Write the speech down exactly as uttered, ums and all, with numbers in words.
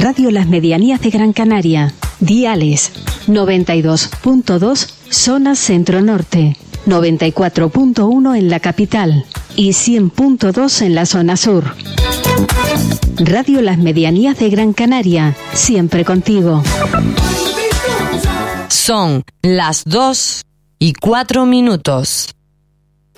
Radio Las Medianías de Gran Canaria. Diales noventa y dos punto dos zona centro-norte, noventa y cuatro punto uno en la capital y cien punto dos en la zona sur. Radio Las Medianías de Gran Canaria, siempre contigo. Son las dos y cuatro minutos.